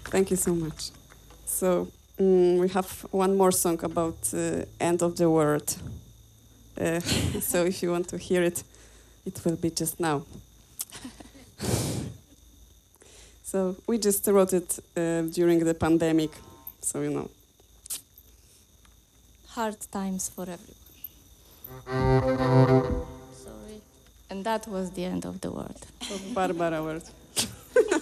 Thank you so much. So we have one more song about end of the world. So if you want to hear it, it will be just now. So we just wrote it during the pandemic, so you know. Hard times for everyone. Sorry. And that was the end of the world. So Barbara word.